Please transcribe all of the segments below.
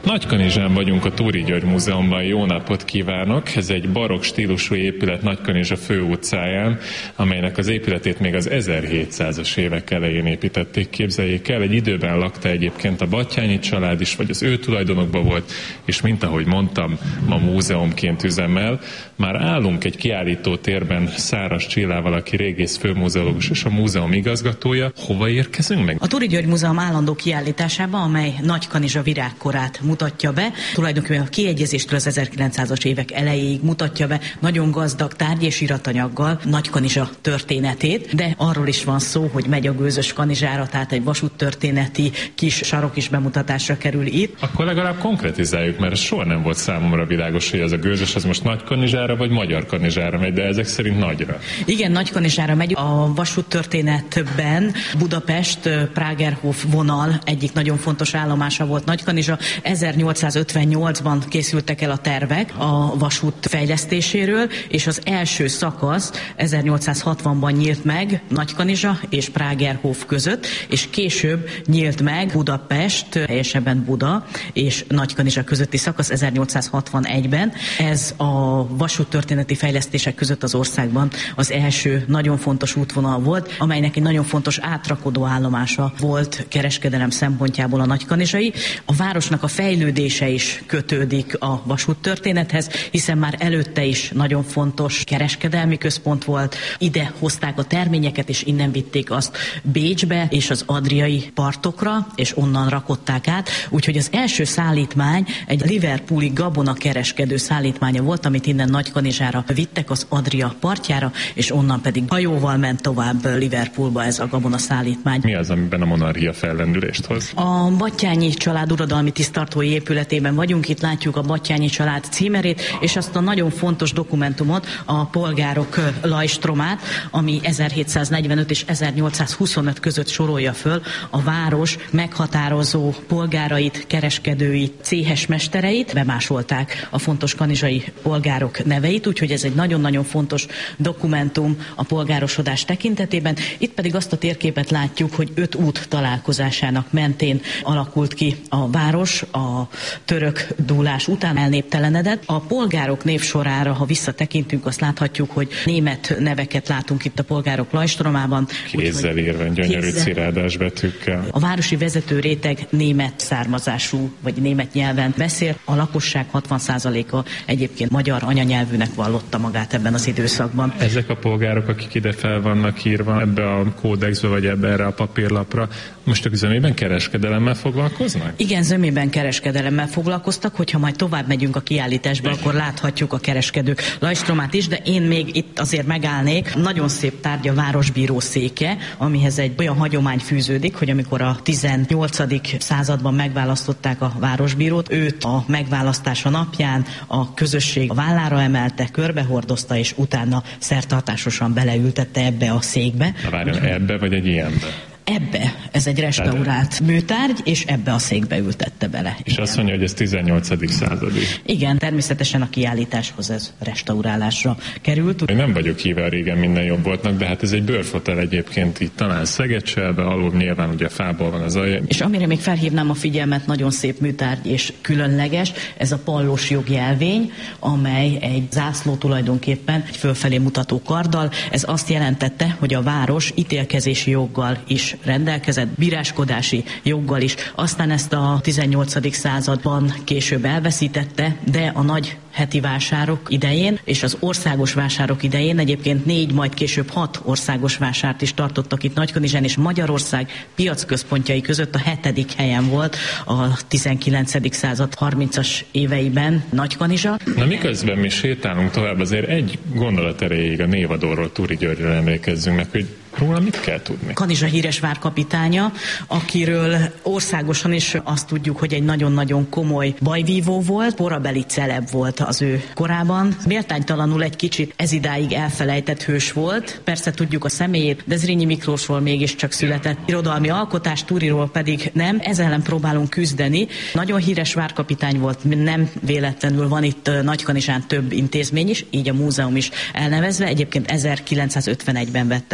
Nagykanizsán vagyunk a Túri György Múzeumban, jó napot kívánok! Ez egy barokk stílusú épület Nagykanizsa főutcáján, amelynek az épületét még az 1700-as évek elején építették, képzeljék el. Egy időben lakta egyébként a Batthyány család is, vagy az ő tulajdonokban volt, és mint ahogy mondtam, ma múzeumként üzemel. Már állunk egy kiállítótérben Száras Csillával, aki régész főmuzeológus és a múzeum igazgatója. Hova érkezünk meg? A Túri György Múzeum állandó kiállításába, amely Nagykanizsa virágkorát mutatja be. Tulajdonképpen a kiegyezéstől az 1900-as évek elejéig mutatja be nagyon gazdag tárgy és iratanyaggal Nagykanizsa történetét, de arról is van szó, hogy megy a gőzös kanizsára, tehát egy vasúttörténeti kis sarok is bemutatásra kerül itt. Akkor legalább konkretizáljuk, mert soha nem volt számomra világos, hogy ez a gőzös az most Nagykanizsára vagy Magyar Kanizsára megy, de ezek szerint nagyra. Igen, Nagykanizsára megy. A vasúttörténetben Budapest Pragerhof vonal egyik nagyon fontos állomása volt Nagykanizsa. 1858-ban készültek el a tervek a vasút fejlesztéséről, és az első szakasz 1860-ban nyílt meg Nagykanizsa és Pragerhof között, és később nyílt meg Budapest, helyesebben Buda és Nagykanizsa közötti szakasz 1861-ben. Ez a vasúttörténeti fejlesztések között az országban az első nagyon fontos útvonal volt, amelynek egy nagyon fontos átrakodó állomása volt kereskedelem szempontjából a nagykanizsai. A városnak a fejlődése is kötődik a vasúttörténethez, hiszen már előtte is nagyon fontos kereskedelmi központ volt. Ide hozták a terményeket, és innen vitték azt Bécsbe és az adriai partokra, és onnan rakották át. Úgyhogy az első szállítmány egy liverpooli gabona kereskedő szállítmánya volt, amit innen Nagykanizsára vittek az Adria partjára, és onnan pedig hajóval ment tovább Liverpoolba ez a gabona szállítmány. Mi az, amiben a monarchia fellendülést hoz? A Batthyány család uradalmi tiszttartói épületében vagyunk, itt látjuk a Batthyány család címerét, és azt a nagyon fontos dokumentumot, a polgárok lajstromát, ami 1745 és 1825 között sorolja föl a város meghatározó polgárait, kereskedőit, céhes mestereit, bemásolták a fontos kanizsai polgárok neveit, úgyhogy ez egy nagyon-nagyon fontos dokumentum a polgárosodás tekintetében. Itt pedig azt a térképet látjuk, hogy 5 út találkozásának mentén alakult ki a város, a török dúlás után elnéptelenedett. A polgárok névsorára, ha visszatekintünk, azt láthatjuk, hogy német neveket látunk itt a polgárok lajstromában. Kézzel írva, gyönyörű cirádás betűkkel. A városi vezető réteg német származású, vagy német nyelven beszél. A lakosság 60%-a egyébként magyar anyanyelvűnek vallotta magát ebben az időszakban. Ezek a polgárok, akik ide fel vannak írva ebbe a kódexbe, vagy erre a papírlapra, most a zömében kereskedelemmel foglalkoznak? Igen, zömében kereskedelemmel foglalkoztak, hogyha majd tovább megyünk a kiállításba, akkor láthatjuk a kereskedők lajstromát is, de én még itt azért megállnék. Nagyon szép tárgy a városbíró széke, amihez egy olyan hagyomány fűződik, hogy amikor a 18. században megválasztották a városbírót, őt a megválasztása napján a közösség a vállára emelte, körbehordozta, és utána szertartásosan beleültette ebbe a székbe. Várjál, ebbe vagy egy ilyenbe? Ebbe, ez egy restaurált műtárgy, és ebbe a székbe ültette bele. És igen. Azt mondja, hogy ez 18. századi. Igen, természetesen a kiállításhoz ez restaurálásra került. Én nem vagyok híve, régen minden jobb voltnak, de hát ez egy bőrfotel egyébként itt talán Szegecselbe, alul nyilván ugye fából van az alja. És amire még felhívnám a figyelmet, nagyon szép műtárgy és különleges, ez a pallós jogjelvény, amely egy zászló tulajdonképpen egy fölfelé mutató karddal. Ez azt jelentette, hogy a város ítélkezési joggal is rendelkezett, bíráskodási joggal is. Aztán ezt a 18. században később elveszítette, de a nagy heti vásárok idején és az országos vásárok idején egyébként 4, majd később 6 országos vásárt is tartottak itt Nagykanizsán, és Magyarország piacközpontjai között a 7. helyen volt a 19. század 30-as éveiben Nagykanizsa. Na miközben mi sétálunk tovább, azért egy gondolat erejéig a névadóról, Túri Györgyről emlékezzünk meg, hogy róla mit kell tudni? Kanizsa híres várkapitánya, akiről országosan is azt tudjuk, hogy egy nagyon-nagyon komoly bajvívó volt, korabeli celeb volt az ő korában. Méltánytalanul egy kicsit ezidáig elfelejtett hős volt. Persze tudjuk a személyét, de Zrínyi Miklósról mégiscsak született irodalmi alkotás, Túriról pedig nem. Ezzel ellen próbálunk küzdeni. Nagyon híres várkapitány volt, nem véletlenül van itt Nagykanizsán több intézmény is, így a múzeum is elnevezve. Egyébként 1951-ben vette föl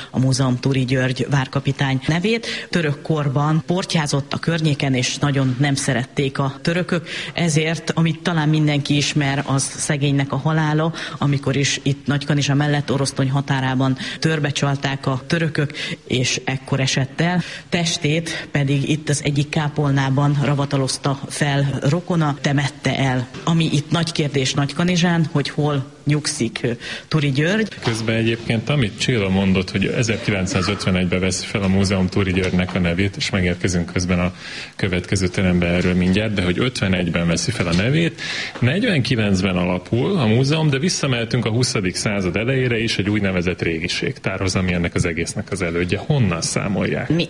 a múzeum Turi György várkapitány nevét. Török korban portyázott a környéken, és nagyon nem szerették a törökök, ezért, amit talán mindenki ismer, az szegénynek a halála, amikor is itt Nagykanizsa mellett Orosztony határában törbecsalták a törökök, és ekkor esett el. Testét pedig itt az egyik kápolnában ravatalozta fel rokona, temette el. Ami itt nagy kérdés Nagykanizsán, hogy hol nyugszik Turi György. Közben egyébként, amit Csilla mondott, hogy 1951-ben veszi fel a múzeum Turi Györgynek a nevét, és megérkezünk közben a következő terembe erről mindjárt, de hogy 51-ben veszi fel a nevét, 49-ben alapul a múzeum, de visszamehetünk a 20. század elejére is egy úgynevezett régiségtárhoz, ami ennek az egésznek az elődje. Honnan számolják? Mi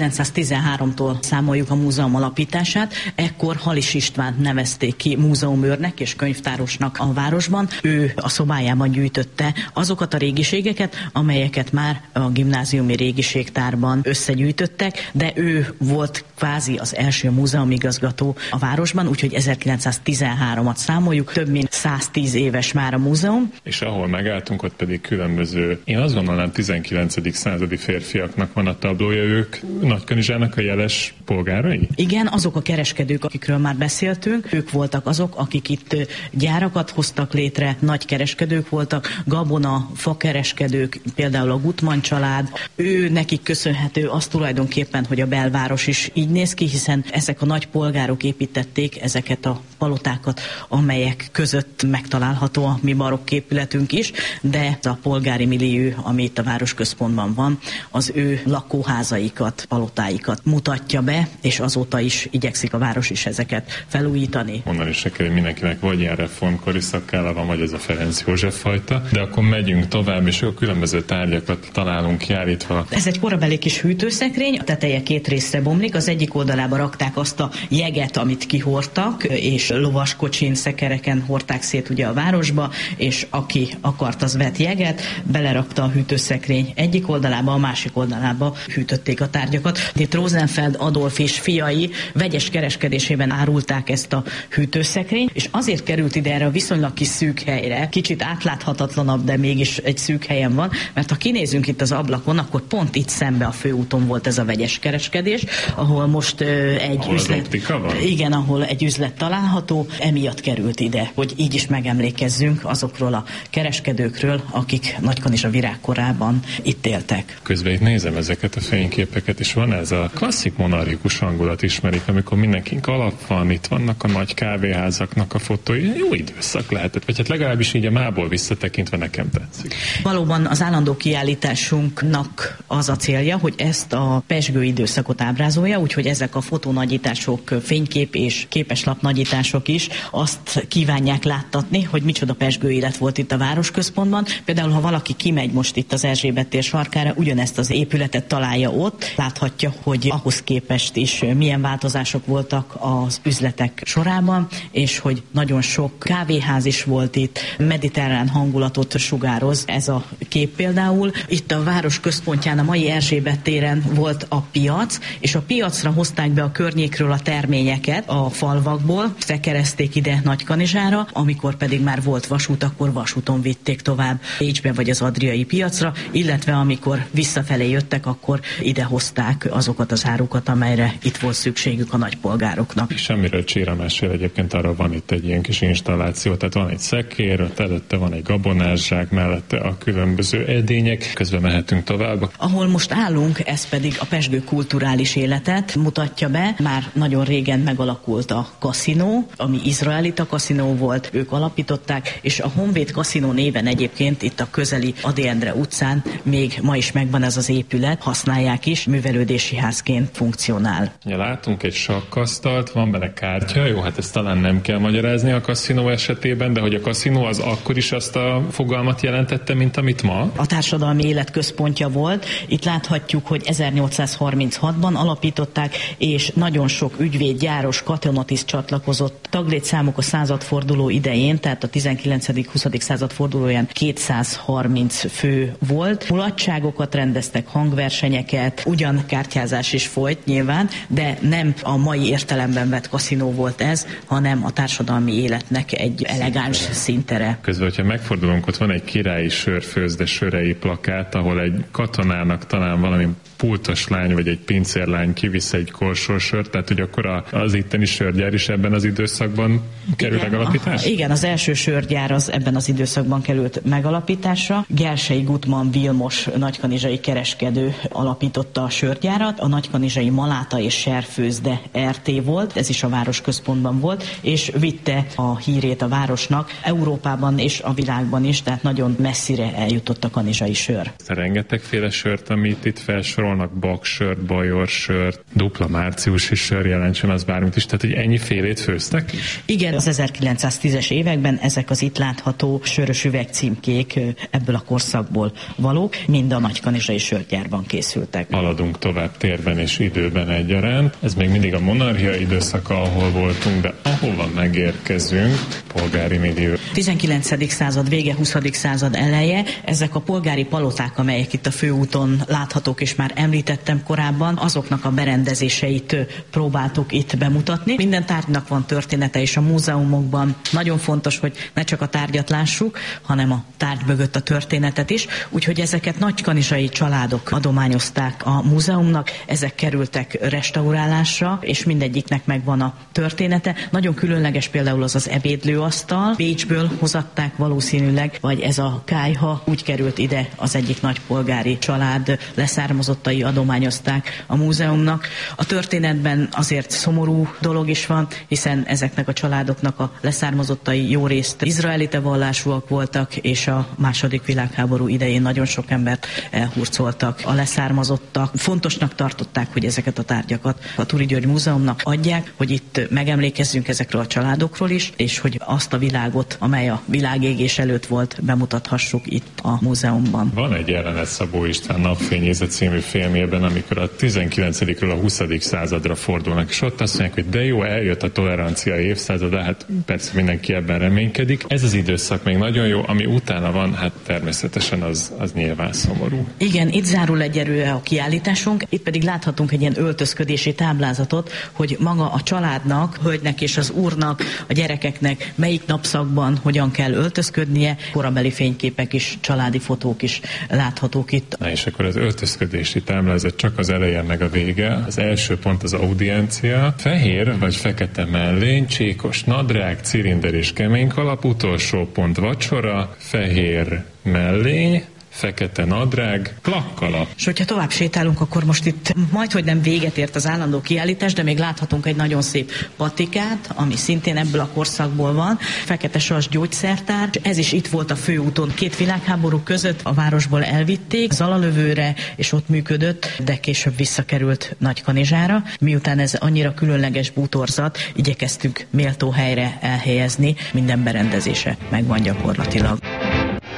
1913-tól számoljuk a múzeum alapítását, ekkor Halis Istvánt nevezték ki múzeumőrnek és könyvtárosnak a városban. Ő a szobájában gyűjtötte azokat a régiségeket, amelyeket már a gimnáziumi régiségtárban összegyűjtöttek, de ő volt kvázi az első múzeumigazgató a városban, úgyhogy 1913-at számoljuk, több mint 110 éves már a múzeum. És ahol megálltunk, ott pedig különböző, én azt gondolom 19. századi férfiaknak van a tablója, ők Nagykanizsának a jeles polgárai? Igen, azok a kereskedők, akikről már beszéltünk, ők voltak azok, akik itt gyárakat hoztak létre, nagy kereskedők voltak, gabona, fakereskedők, például a Gutmann család. Ő nekik köszönhető az tulajdonképpen, hogy a belváros is így néz ki, hiszen ezek a nagy polgárok építették ezeket a palotákat, amelyek között megtalálható a mi barokk épületünk is, de a polgári millió, ami itt a városközpontban van, az ő lakóházaikat, palotáikat mutatja be, és azóta is igyekszik a város is ezeket felújítani. Onnan is se kell, hogy mindenkinek vagy ilyen reformkori szakkála van, vagy ez a Ferenc József fajta, de akkor megyünk tovább, és a különböző tárgyakat találunk kiállítva. Ez egy korabeli kis hűtőszekrény, a teteje két részre bomlik, az egyik oldalába rakták azt a jeget, amit kihordtak, és lovaskocsin, szekereken hordták szét ugye a városba, és aki akart, az vett jeget, belerakta a hűtőszekrény egyik oldalába, a másik oldalába hűtötték a tárgyakat. Itt Rosenfeld Adolf és fiai vegyes kereskedésében árulták ezt a hűtőszekrényt, és azért került ide erre a viszonylag kis szűk helyre, kicsit átláthatatlanabb, de mégis egy szűk helyen van, mert ha kinézünk itt az ablakon, akkor pont itt szembe a főúton volt ez a vegyes kereskedés, ahol most egy üzlet... Igen, ahol egy üzlet található, emiatt került ide, hogy így is megemlékezzünk azokról a kereskedőkről, akik Nagykanizsa virágkorában itt éltek. Közben itt nézem ezeket a fényképeket, és van ez a klasszik monarchikus hangulat, ismerik, amikor mindenkinek alap van, itt vannak a nagy kávéházaknak a fotói. Jó időszak lehetett, vagy hát legalábbis így a mából visszatekintve nekem tetszik. Valóban az állandó kiállításunknak az a célja, hogy ezt a pezsgő időszakot ábrázolja, úgyhogy ezek a fotónagyítások, fénykép és képeslap nagyítások is azt kívánják láttatni, hogy micsoda pezsgő élet volt itt a városközpontban. Például, ha valaki kimegy most itt az Erzsébet tér sarkára, ugyanezt az épületet találja ott, láthatja, hogy ahhoz képest is milyen változások voltak az üzletek sorában, és hogy nagyon sok kávéház is volt itt, mediterrán hangulatot sugároz ez a kép például. Itt a város központján, a mai Erzsébet téren volt a piac, és a piacra hozták be a környékről a terményeket a falvakból, tekerezték ide Nagykanizsára, amikor pedig már volt vasút, akkor vasúton vitték tovább Pécsbe vagy az adriai piacra, illetve amikor visszafelé jöttek, akkor ide hozták azokat az árukat, amelyre itt volt szükségük a nagypolgároknak. Semmiről Csira mesél, egyébként arra van itt egy ilyen kis installáció, tehát van egy szekér, ott előtte van egy gabonászsák, mellette a különböző edények, közben mehetünk tovább. Ahol most állunk, ez pedig a pezsgő kulturális életet mutatja be. Már nagyon régen megalakult a kaszinó, ami izraelita kaszinó volt, ők alapították, és a Honvéd kaszinó néven egyébként itt a közeli Ady Endre utcán még ma is megvan ez az épület, használják is, művelődési házként funkcionál. Ja, látunk egy sakkasztalt, van benne kártya, jó, hát ezt talán nem kell magyarázni a kaszinó esetében, de hogy a kaszinó az akkor is azt a fogalmat jelentette, mint amit ma? A társadalmi élet központja volt. Itt láthatjuk, hogy 1836-ban alapították, és nagyon sok ügyvéd, gyáros, katonatiszt csatlakozott. Taglétszámuk a századforduló idején, tehát a 19.-20. századfordulóján 230 fő volt. Mulatságokat rendeztek, hangversenyeket, ugyan kártyázás is folyt nyilván, de nem a mai értelemben vett kaszinó volt ez, hanem a társadalmi életnek egy elegáns színtere. Közben, hogyha megfordulunk, ott van egy királyi sörfőzde sörei plakát, ahol egy katonának talán valami pultos lány vagy egy pincérlány kivisz egy korsósört, tehát hogy akkor az itteni sörgyár is ebben az időszakban kerül megalapításra? Igen, az első sörgyár az ebben az időszakban került megalapításra. Gersei Gutman Vilmos nagykanizsai kereskedő alapította a sörgyárat, a nagykanizsai Maláta és Serfőzde RT volt, ez is a város központban volt, és vitte a hírét a városnak Európában és a világban is, tehát nagyon messzire eljutott a kanizsai sör. Rengetegféle sört, amit itt felsorolnak, baksört, bajorsört, dupla márciusi sör, jelentsen az bármit is, tehát hogy ennyi félét főztek is? Igen, az 1910-es években ezek az itt látható sörös üvegcímkék ebből a korszakból valók, mind a nagykanizsai sörgyárban készültek. Haladunk tovább térben és időben egyaránt. Ez még mindig a monarchia időszaka, ahol voltunk, de ahova megérkezünk, polgári millió. 19. század vége, 20. század eleje, ezek a polgári paloták, amelyek itt a főúton láthatók, és már említettem korábban, azoknak a berendezéseit próbáltuk itt bemutatni. Minden tárgynak van története, és a múzeumokban nagyon fontos, hogy ne csak a tárgyat lássuk, hanem a tárgy mögött a történetet is. Úgyhogy ezeket nagykanizsai családok adományozták a múzeumnak, ezek kerültek restaurálásra, és mindegyiknek megvan a története. Nagyon különleges például az ebédlőasztal, Bécsből hozatták valószínűleg, vagy ez a kályha úgy került ide, az egyik nagy polgári család leszármazottai adományozták a múzeumnak. A történetben azért szomorú dolog is van, hiszen ezeknek a családoknak a leszármazottai jó részt izraelite vallásúak voltak, és a II. Világháború idején nagyon sok embert elhurcoltak a leszármazottak. Fontosnak tartották, hogy ezeket a tárgyakat a Turi György Múzeumnak adják, hogy itt megemlékezzünk ezekről a családokról is, és hogy azt a világot, amely a világégés előtt volt, bemutathassuk itt a múzeumban. Van egy jelenet Szabó István Napfényésze című filmjében, amikor a 19-ről a 20. századra fordulnak, és ott azt mondják, hogy de jó, eljött a tolerancia évszázada, hát persze mindenki ebben reménykedik. Ez az időszak még nagyon jó, ami utána van, hát természetesen az nyilván szomorú. Igen, itt zárul egyelőre a kiállításunk, itt pedig láthatunk egy ilyen öltözködési táblázatot, hogy maga a családnak, hölgynek és az úrnak, a gyerekeknek melyik napszakban hogyan kell öltözködnie, korabeli fényképek is, családi fotók is láthatók itt. Na és akkor az öltözködési táblázat csak az eleje meg a vége. Az első pont az audiencia. Fehér vagy fekete mellény, csíkos nadrág, cilinder és kemény kalap, utolsó pont vacsora, fehér mellény, fekete nadrág, plakkalap. És hogyha tovább sétálunk, akkor most itt majdhogy nem véget ért az állandó kiállítás, de még láthatunk egy nagyon szép patikát, ami szintén ebből a korszakból van. Fekete sas gyógyszertár. Ez is itt volt a főúton. 2 világháború között a városból elvitték Zalalövőre, és ott működött, de később visszakerült Nagykanizsára. Miután ez annyira különleges bútorzat, igyekeztünk méltó helyre elhelyezni, minden berendezése megvan gyakorlatilag.